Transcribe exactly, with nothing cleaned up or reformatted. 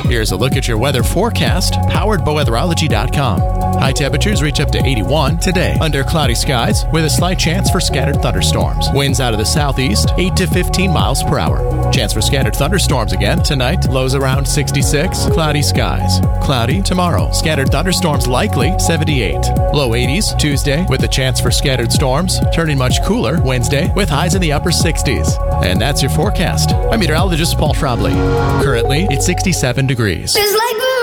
Here's a look at your weather forecast, powered by weatherology dot com. High temperatures reach up to eighty-one today, under cloudy skies with a slight chance for scattered thunderstorms. Winds out of the southeast, eight to fifteen miles per hour. Chance for scattered thunderstorms again tonight, lows around sixty-six, cloudy skies. Cloudy tomorrow, scattered thunderstorms likely, seventy-eight. Low eighties Tuesday with a chance for scattered storms, turning much cooler Wednesday with highs in the upper sixties. And that's your forecast. I'm meteorologist Paul Trombley. Currently, it's sixty-seven degrees. It's like